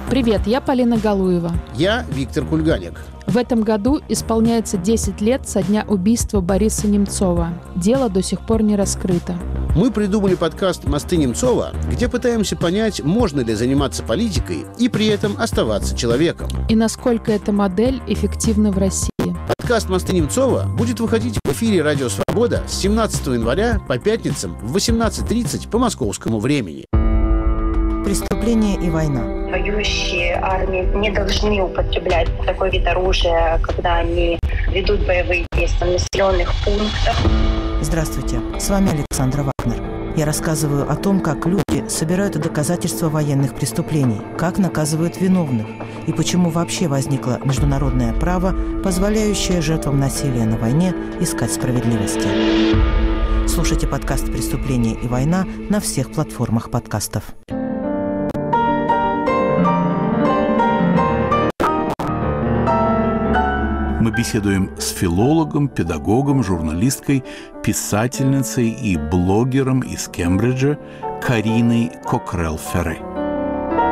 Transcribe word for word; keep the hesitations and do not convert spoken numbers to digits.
Привет, я Полина Галуева. Я Виктор Кульганик. В этом году исполняется десять лет со дня убийства Бориса Немцова. Дело до сих пор не раскрыто. Мы придумали подкаст «Мосты Немцова», где пытаемся понять, можно ли заниматься политикой и при этом оставаться человеком. И насколько эта модель эффективна в России. Подкаст «Мосты Немцова» будет выходить в эфире «Радио Свобода» с семнадцатого января по пятницам в восемнадцать тридцать по московскому времени. Преступление и война. Воюющие армии не должны употреблять такой вид оружия, когда они ведут боевые действия в населенных пунктах. Здравствуйте, с вами Александра Вагнер. Я рассказываю о том, как люди собирают доказательства военных преступлений, как наказывают виновных и почему вообще возникло международное право, позволяющее жертвам насилия на войне искать справедливости. Слушайте подкаст «Преступление и война» на всех платформах подкастов. Мы беседуем с филологом, педагогом, журналисткой, писательницей и блогером из Кембриджа Кариной Кокрелл-Ферре.